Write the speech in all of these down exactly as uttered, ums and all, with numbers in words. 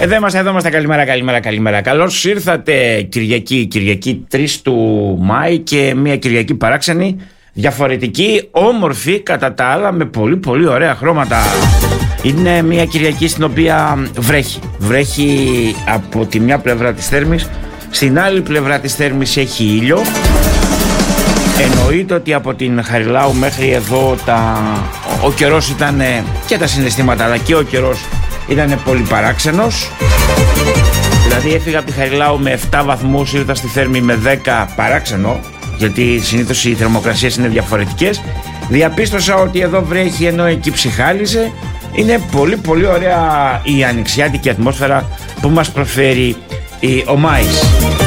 Εδώ είμαστε, εδώ είμαστε. Καλημέρα, καλημέρα, καλημέρα. Καλώς ήρθατε Κυριακή, Κυριακή τρεις του Μάη και μια Κυριακή παράξενη, διαφορετική, όμορφη κατά τα άλλα, με πολύ πολύ ωραία χρώματα. Είναι μια Κυριακή στην οποία βρέχει. Βρέχει από τη μια πλευρά της Θέρμης, στην άλλη πλευρά της Θέρμης έχει ήλιο. Εννοείται ότι από την Χαριλάου μέχρι εδώ τα... ο καιρός ήταν και τα συναισθήματα, αλλά και ο καιρός ήταν πολύ παράξενος. Δηλαδή έφυγα από τη Χαριλάου με επτά βαθμούς, ήρθα στη Θέρμη με δέκα, παράξενο, γιατί συνήθως οι θερμοκρασίες είναι διαφορετικές. Διαπίστωσα ότι εδώ βρέχει ενώ εκεί ψιχάλιζε. Είναι πολύ πολύ ωραία η ανοιξιάτικη ατμόσφαιρα που μας προσφέρει ο Μάης.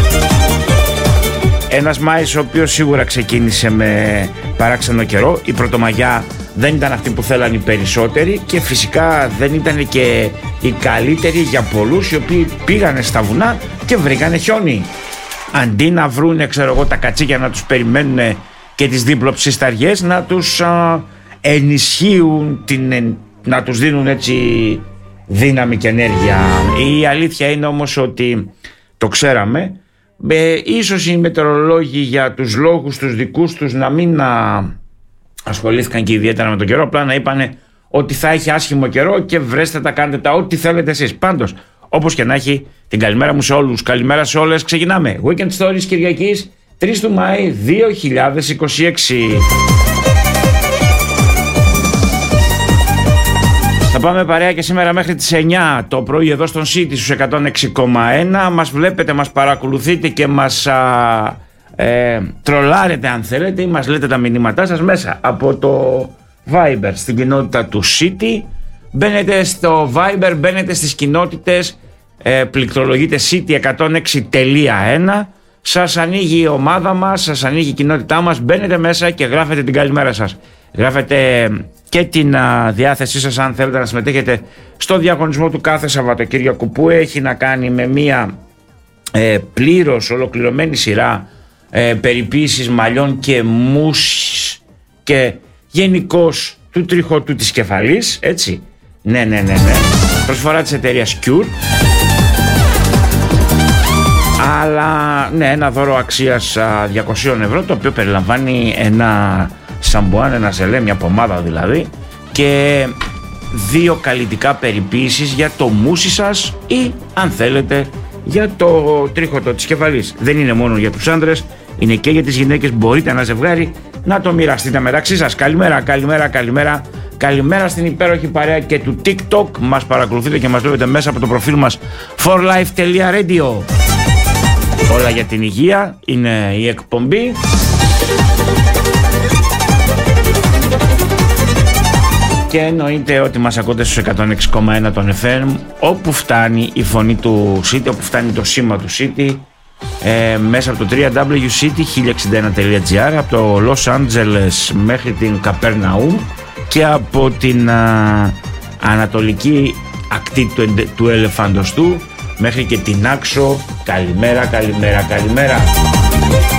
Ένας Μάης ο οποίος σίγουρα ξεκίνησε με παράξενο καιρό. Η Πρωτομαγιά δεν ήταν αυτή που θέλαν οι περισσότεροι και φυσικά δεν ήταν και οι καλύτεροι για πολλούς, οι οποίοι πήγανε στα βουνά και βρήκανε χιόνι. Αντί να βρούνε, ξέρω εγώ, τα κατσίκια να τους περιμένουν και τις διπλοψισταριές, να τους α, ενισχύουν, την, να τους δίνουν έτσι δύναμη και ενέργεια. Η αλήθεια είναι όμως ότι το ξέραμε. Ε, ίσως οι μετεωρολόγοι για τους λόγους τους δικούς τους να μην α, ασχολήθηκαν και ιδιαίτερα με τον καιρό, απλά να είπανε ότι θα έχει άσχημο καιρό και βρέστε τα, κάντε τα ό,τι θέλετε εσείς. Πάντως, όπως και να έχει, την καλημέρα μου σε όλους, καλημέρα σε όλες. Ξεκινάμε Weekend Stories Κυριακής τρεις του Μάη δύο χιλιάδες είκοσι έξι. Θα πάμε παρέα και σήμερα μέχρι τις εννιά το πρωί εδώ στον City στους εκατόν έξι κόμμα ένα. Μας βλέπετε, μας παρακολουθείτε και μας α, ε, τρολάρετε αν θέλετε, ή μας λέτε τα μηνύματά σας μέσα από το Viber στην κοινότητα του City. Μπαίνετε στο Viber, μπαίνετε στις κοινότητες, ε, πληκτρολογείτε City εκατόν έξι τελεία ένα. Σας ανοίγει η ομάδα μας, σας ανοίγει η κοινότητά μας, μπαίνετε μέσα και γράφετε την καλημέρα σας. Γράφετε και την α, διάθεσή σας αν θέλετε να συμμετέχετε στο διαγωνισμό του κάθε Σαββατοκύριακου, που έχει να κάνει με μια ε, πλήρως ολοκληρωμένη σειρά ε, περιποίησης μαλλιών και μουσ και γενικώς του τριχωτού της κεφαλής, έτσι. Ναι, ναι, ναι, ναι. Προσφορά της εταιρείας Cure. Αλλά ναι, ένα δώρο αξίας α, διακόσια ευρώ, το οποίο περιλαμβάνει ένα σαμπουάν, ένα ζελέ, μια πομάδα δηλαδή, και δύο καλλιτικά περιποίησεις για το μουσι σας ή αν θέλετε για το τρίχωτο της κεφαλής. Δεν είναι μόνο για τους άντρες, είναι και για τις γυναίκες. Μπορείτε ένα ζευγάρι να το μοιραστείτε μεταξύ σας. Καλημέρα, καλημέρα, καλημέρα. Καλημέρα στην υπέροχη παρέα και του TikTok. Μας παρακολουθείτε και μας βλέπετε μέσα από το προφίλ μας for life τελεία radio. Όλα για την υγεία είναι η εκπομπή. Και εννοείται ότι μας ακούτε στους εκατόν έξι κόμμα ένα των εφ εμ, όπου φτάνει η φωνή του City, όπου φτάνει το σήμα του City, ε, μέσα από το double-u double-u double-u τελεία city χίλια εξήντα ένα τελεία τζι άρ, από το Los Angeles μέχρι την Καπέρναουμ και από την α, ανατολική ακτή του, του Ελεφαντοστού μέχρι και την Άξο. Καλημέρα, καλημέρα, καλημέρα.